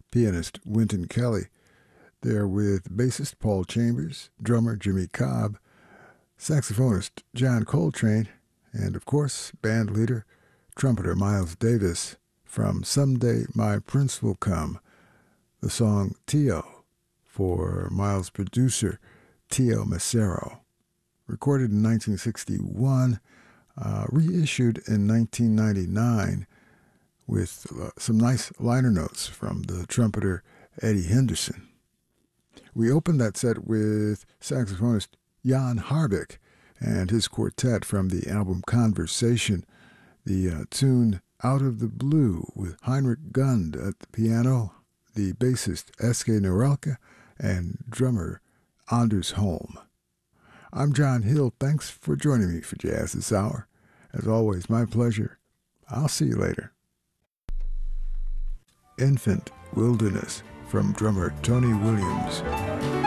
pianist Wynton Kelly, there with bassist Paul Chambers, drummer Jimmy Cobb, saxophonist John Coltrane, and of course, band leader, trumpeter Miles Davis from Someday My Prince Will Come, the song Tio for Miles' producer Tio Macero. Recorded in 1961, reissued in 1999 with some nice liner notes from the trumpeter Eddie Henderson. We opened that set with saxophonist Jan Harbeck and his quartet from the album Conversation, the tune Out of the Blue with Heinrich Gund at the piano, the bassist Eske Norelke, and drummer Anders Holm. I'm John Hill. Thanks for joining me for Jazz This Hour. As always, my pleasure. I'll see you later. Infant Wilderness from drummer Tony Williams.